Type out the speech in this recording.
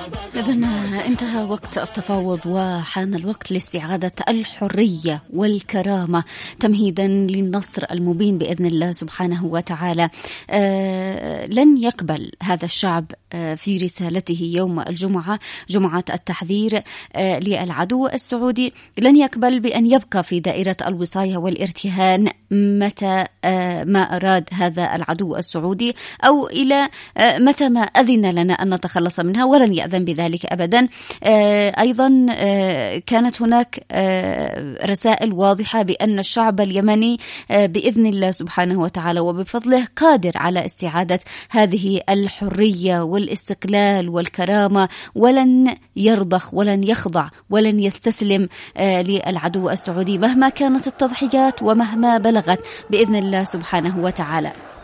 إذن انتهى وقت التفاوض وحان الوقت لاستعادة الحرية والكرامة تمهيدا للنصر المبين بإذن الله سبحانه وتعالى. لن يقبل هذا الشعب في رسالته يوم الجمعة، جمعة التحذير للعدو السعودي، لن يقبل بأن يبقى في دائرة الوصاية والارتهان متى ما أراد هذا العدو السعودي، أو إلى متى ما أذن لنا أن نتخلص منها، ولن يأذن بذلك أبدا. أيضا كانت هناك رسائل واضحة بأن الشعب اليمني بإذن الله سبحانه وتعالى وبفضله قادر على استعادة هذه الحرية والاستقلال والكرامة، ولن يرضخ ولن يخضع ولن يستسلم للعدو السعودي مهما كانت التضحيات ومهما بلغت بإذن الله سبحانه وتعالى.